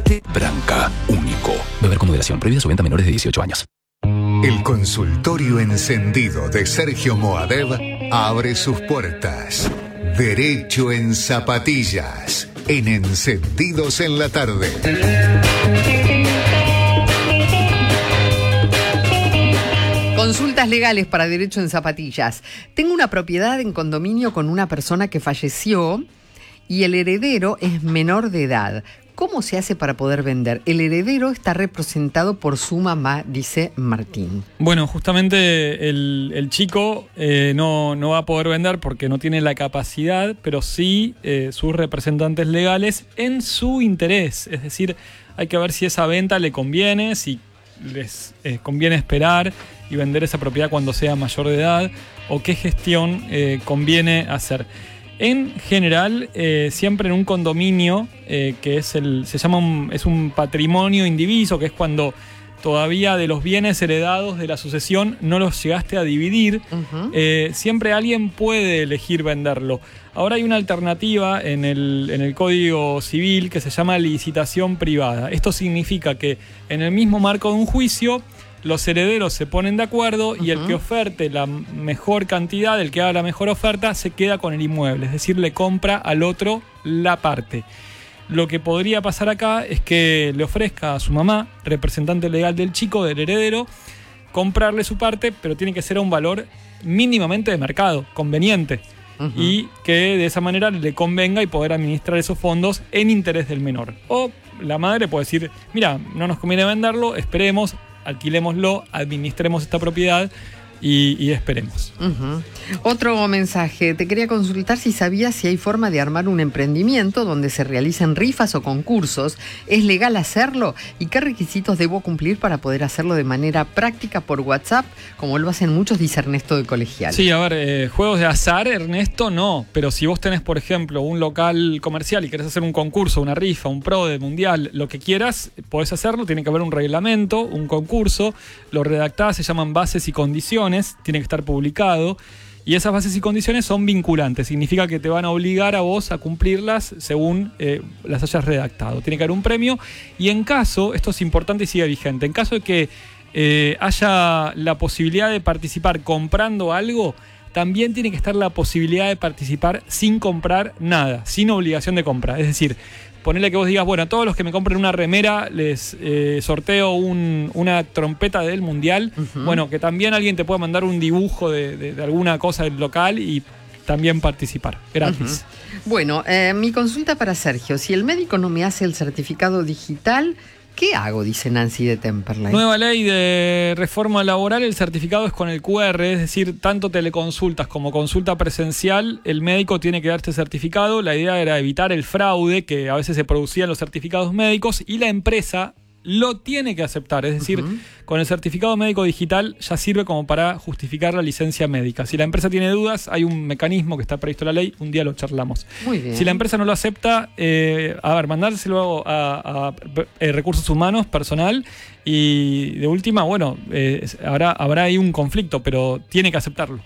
Mate Branca, único. Beber con moderación. Prohibida su venta a menores de 18 años. El consultorio encendido de Sergio Moadev abre sus puertas. Derecho en zapatillas, en Encendidos en la Tarde. Consultas legales para Derecho en Zapatillas. Tengo una propiedad en condominio con una persona que falleció y el heredero es menor de edad. ¿Cómo se hace para poder vender? El heredero está representado por su mamá, dice Martín. Bueno, justamente el chico no va a poder vender porque no tiene la capacidad, pero sí sus representantes legales en su interés. Es decir, hay que ver si esa venta le conviene, si les conviene esperar y vender esa propiedad cuando sea mayor de edad, o qué gestión conviene hacer. En general, siempre en un condominio, que es un patrimonio indiviso, que es cuando todavía de los bienes heredados de la sucesión no los llegaste a dividir, siempre alguien puede elegir venderlo. Ahora hay una alternativa en el Código Civil que se llama licitación privada. Esto significa que en el mismo marco de un juicio, los herederos se ponen de acuerdo y el que oferte la mejor cantidad, el que haga la mejor oferta, se queda con el inmueble, es decir, le compra al otro la parte. Lo que podría pasar acá es que le ofrezca a su mamá, representante legal del chico, del heredero, comprarle su parte, pero tiene que ser a un valor mínimamente de mercado, conveniente, y que de esa manera le convenga y poder administrar esos fondos en interés del menor. O la madre puede decir, mira, no nos conviene venderlo, esperemos, alquilémoslo, administremos esta propiedad y esperemos. Otro mensaje. Te quería consultar si sabías si hay forma de armar un emprendimiento donde se realicen rifas o concursos. ¿Es legal hacerlo? ¿Y qué requisitos debo cumplir para poder hacerlo de manera práctica por WhatsApp, como lo hacen muchos, dice Ernesto de Colegial? Sí, a ver, juegos de azar, Ernesto, no. Pero si vos tenés, por ejemplo, un local comercial y querés hacer un concurso, una rifa, un pro de mundial, lo que quieras, podés hacerlo. Tiene que haber un reglamento, un concurso. Lo redactás, se llaman bases y condiciones. Tiene que estar publicado. Y esas bases y condiciones son vinculantes. Significa que te van a obligar a vos a cumplirlas según las hayas redactado. Tiene que haber un premio. Y en caso, esto es importante y sigue vigente, en caso de que haya la posibilidad de participar comprando algo, también tiene que estar la posibilidad de participar sin comprar nada, sin obligación de compra. Es decir, ponele que vos digas, bueno, a todos los que me compren una remera les sorteo una trompeta del mundial. Bueno, que también alguien te pueda mandar un dibujo de alguna cosa del local y también participar, gratis. Bueno, mi consulta para Sergio. Si el médico no me hace el certificado digital, ¿qué hago? Dice Nancy de Temperley. Nueva ley de reforma laboral, el certificado es con el QR, es decir, tanto teleconsultas como consulta presencial, el médico tiene que dar este certificado. La idea era evitar el fraude que a veces se producía en los certificados médicos y la empresa lo tiene que aceptar, es decir, con el certificado médico digital ya sirve como para justificar la licencia médica. Si la empresa tiene dudas, hay un mecanismo que está previsto en la ley, un día lo charlamos. Muy bien. Si la empresa no lo acepta, mandárselo a recursos humanos, personal, y de última, bueno, habrá ahí un conflicto, pero tiene que aceptarlo.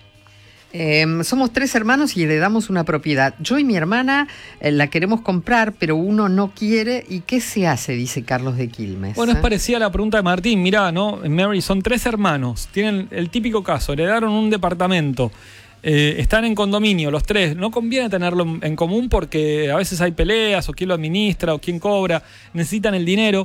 Somos 3 hermanos y heredamos una propiedad. Yo y mi hermana la queremos comprar, pero uno no quiere. ¿Y qué se hace? Dice Carlos de Quilmes. Bueno, es parecida a la pregunta de Martín. Mirá, ¿no? Mary, son 3 hermanos. Tienen el típico caso. Heredaron un departamento. Están en condominio, los 3. No conviene tenerlo en común porque a veces hay peleas, o quién lo administra, o quién cobra. Necesitan el dinero.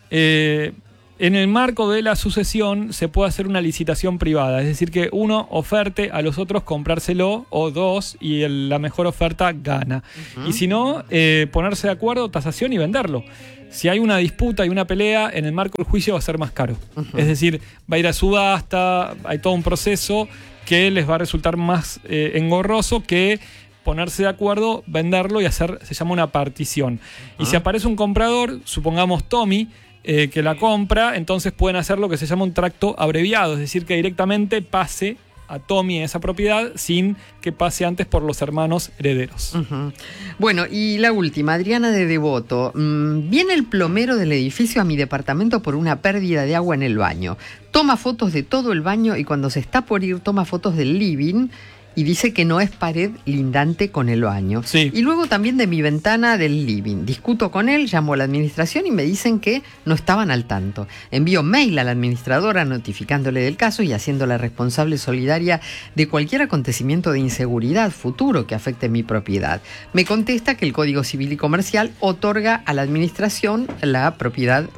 En el marco de la sucesión se puede hacer una licitación privada, es decir, que uno oferte a los otros comprárselo, o 2, y la mejor oferta gana. Y si no, ponerse de acuerdo, tasación y venderlo. Si hay una disputa y una pelea, en el marco del juicio va a ser más caro. Es decir, va a ir a subasta, hay todo un proceso que les va a resultar más engorroso que ponerse de acuerdo, venderlo y hacer, se llama una partición. Y si aparece un comprador, supongamos Tommy, que la compra, entonces pueden hacer lo que se llama un tracto abreviado, es decir, que directamente pase a Tommy esa propiedad sin que pase antes por los hermanos herederos. Bueno, y la última, Adriana de Devoto. Viene el plomero del edificio a mi departamento por una pérdida de agua en el baño. Toma fotos de todo el baño y cuando se está por ir toma fotos del living y dice que no es pared lindante con el baño. Sí. Y luego también de mi ventana del living. Discuto con él, llamo a la administración y me dicen que no estaban al tanto. Envío mail a la administradora notificándole del caso y haciéndola responsable solidaria de cualquier acontecimiento de inseguridad futuro que afecte mi propiedad. Me contesta que el Código Civil y Comercial otorga a la administración la propiedad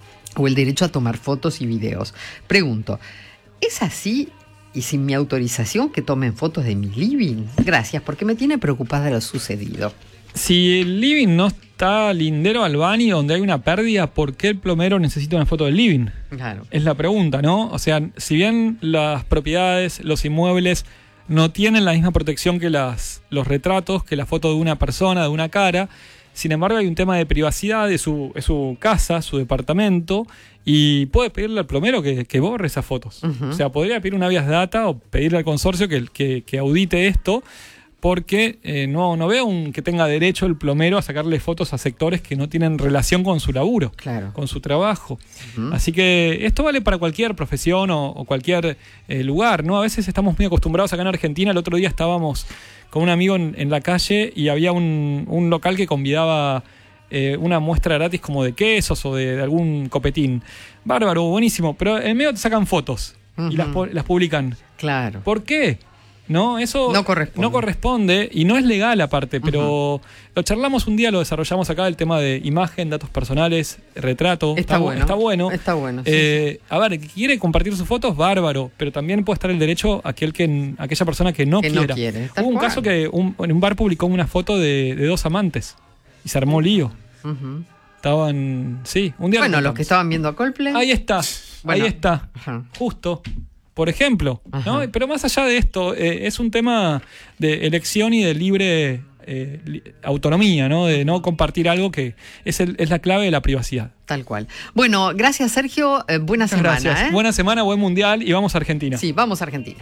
o el derecho a tomar fotos y videos. Pregunto, ¿es así y sin mi autorización que tomen fotos de mi living? Gracias, porque me tiene preocupada lo sucedido. Si el living no está lindero al baño donde hay una pérdida, ¿por qué el plomero necesita una foto del living? Claro. Es la pregunta, ¿no? O sea, si bien las propiedades, los inmuebles no tienen la misma protección que los retratos, que la foto de una persona, de una cara, sin embargo hay un tema de privacidad, es su casa, su departamento, y puede pedirle al plomero que borre esas fotos. Uh-huh. O sea, podría pedir una vías data o pedirle al consorcio que audite esto, porque no veo que tenga derecho el plomero a sacarle fotos a sectores que no tienen relación con su laburo, Claro. con su trabajo. Uh-huh. Así que esto vale para cualquier profesión o cualquier lugar, ¿no? A veces estamos muy acostumbrados acá en Argentina. El otro día estábamos con un amigo en la calle y había un local que convidaba una muestra gratis como de quesos o de algún copetín. Bárbaro, buenísimo, pero en medio te sacan fotos y las publican. Claro. ¿Por qué? No, eso No corresponde. Y no es legal aparte, pero lo charlamos un día, lo desarrollamos acá, el tema de imagen, datos personales, retrato. Está bueno. Está bueno. Sí. A ver, que quiere compartir sus fotos, bárbaro, pero también puede estar el derecho a aquella persona que no quiera. No quiere. Hubo un caso que en un bar publicó una foto de dos amantes y se armó lío. Uh-huh. Estaban, sí, un día. Bueno, los que estaban viendo a Coldplay. Ahí está, Bueno. ahí está, Ajá. justo. Por ejemplo, ¿no? Ajá. Pero más allá de esto, es un tema de elección y de libre autonomía, ¿no? De no compartir algo que es la clave de la privacidad. Tal cual. Bueno, gracias Sergio, buena Muchas semana. gracias. Buena semana, buen mundial y vamos a Argentina. Sí, vamos a Argentina.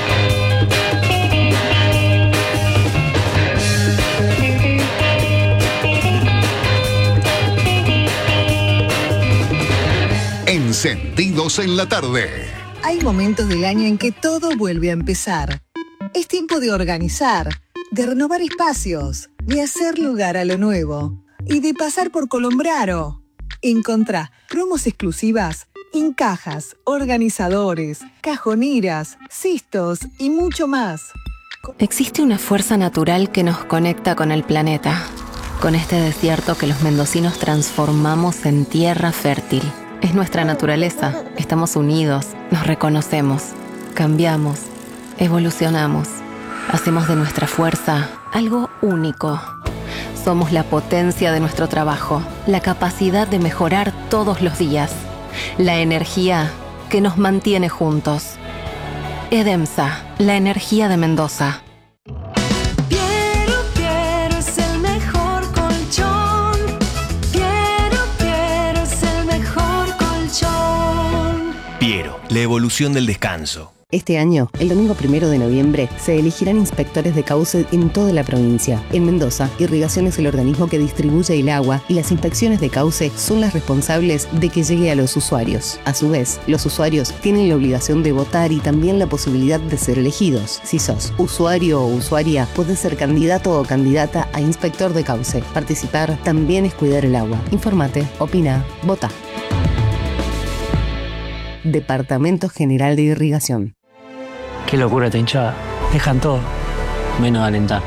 Encendidos en la tarde. Hay momentos del año en que todo vuelve a empezar. Es tiempo de organizar, de renovar espacios, de hacer lugar a lo nuevo y de pasar por Colombraro. Encontrá promos exclusivas en cajas, organizadores, cajoneras, cistos y mucho más. Existe una fuerza natural que nos conecta con el planeta, con este desierto que los mendocinos transformamos en tierra fértil. Es nuestra naturaleza, estamos unidos, nos reconocemos, cambiamos, evolucionamos, hacemos de nuestra fuerza algo único. Somos la potencia de nuestro trabajo, la capacidad de mejorar todos los días, la energía que nos mantiene juntos. Edemsa, la energía de Mendoza. Piero es el mejor colchón. Piero es el mejor colchón. Piero, la evolución del descanso. Este año, el domingo 1 de noviembre, se elegirán inspectores de cauce en toda la provincia. En Mendoza, Irrigación es el organismo que distribuye el agua y las inspecciones de cauce son las responsables de que llegue a los usuarios. A su vez, los usuarios tienen la obligación de votar y también la posibilidad de ser elegidos. Si sos usuario o usuaria, podés ser candidato o candidata a inspector de cauce. Participar también es cuidar el agua. Infórmate, opina, vota. Departamento General de Irrigación. Qué locura esta hinchada. Dejan todo, menos alentar.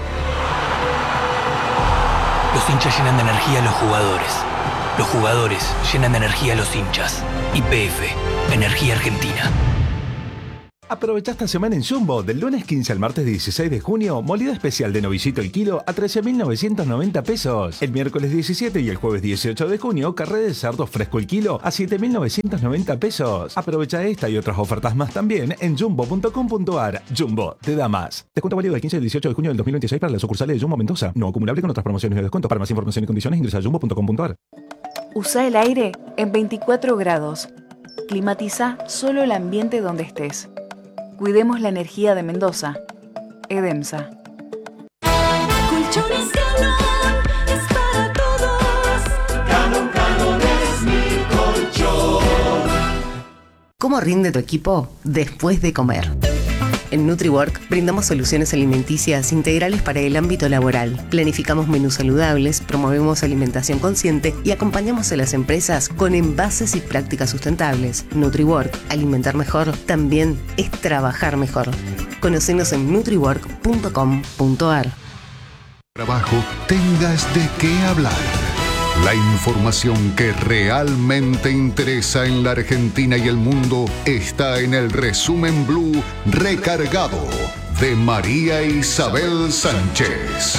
Los hinchas llenan de energía a los jugadores. Los jugadores llenan de energía a los hinchas. YPF, Energía Argentina. Aprovecha esta semana en Jumbo, del lunes 15 al martes 16 de junio, molida especial de novillito el kilo a 13.990 pesos. El miércoles 17 y el jueves 18 de junio, carré de cerdo fresco el kilo a 7.990 pesos. Aprovecha esta y otras ofertas más también en jumbo.com.ar. Jumbo, te da más. Descuento válido del 15 al 18 de junio del 2026 para las sucursales de Jumbo Mendoza. No acumulable con otras promociones de descuento. Para más información y condiciones ingresa a jumbo.com.ar. Usa el aire en 24 grados. Climatiza solo el ambiente donde estés. Cuidemos la energía de Mendoza. Edemsa. Colchones Calón es para todos. Calón es mi colchón. ¿Cómo rinde tu equipo después de comer? En NutriWork brindamos soluciones alimenticias integrales para el ámbito laboral. Planificamos menús saludables, promovemos alimentación consciente y acompañamos a las empresas con envases y prácticas sustentables. NutriWork, alimentar mejor, también es trabajar mejor. Conocenos en nutriwork.com.ar. Trabajo tengas de qué hablar. La información que realmente interesa en la Argentina y el mundo está en el Resumen Blue Recargado de María Isabel Sánchez.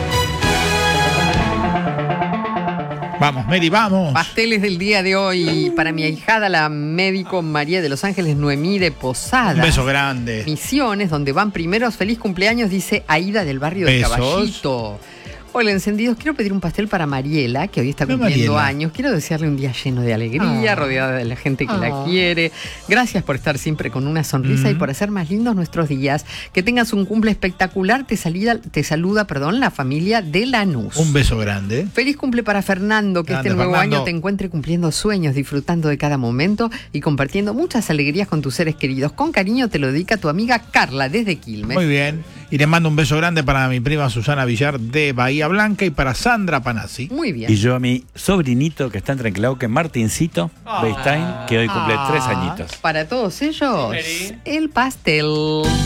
Vamos, Mary, vamos. Pasteles del día de hoy para mi ahijada, la médico María de Los Ángeles Noemí de Posada. Un beso grande. Misiones, donde van primeros. Feliz cumpleaños, dice Aida del barrio de Caballito. Hola, encendidos. Quiero pedir un pastel para Mariela, que hoy está cumpliendo años. Quiero desearle un día lleno de alegría, rodeada de la gente que la quiere. Gracias por estar siempre con una sonrisa y por hacer más lindos nuestros días. Que tengas un cumple espectacular. Te saluda, la familia de Lanús. Un beso grande. Feliz cumple para Fernando, que grande, este nuevo año te encuentre cumpliendo sueños, disfrutando de cada momento y compartiendo muchas alegrías con tus seres queridos. Con cariño te lo dedica tu amiga Carla desde Quilmes. Muy bien. Y le mando un beso grande para mi prima Susana Villar de Bahía Blanca y para Sandra Panazzi. Muy bien. Y yo a mi sobrinito que está en Trenclauque, Martincito Beistain, que hoy cumple 3 añitos. Para todos ellos, el pastel.